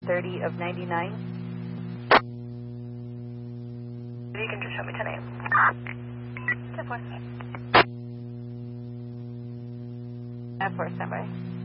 30 of 99. You can just show me 10-8. 10-4. 10-4, standby.